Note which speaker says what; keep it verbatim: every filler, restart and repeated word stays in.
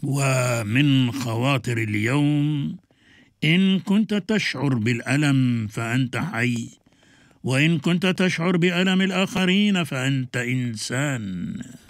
Speaker 1: ومن خواطر اليوم: إن كنت تشعر بالألم فأنت حي، وإن كنت تشعر بألم الآخرين فأنت إنسان.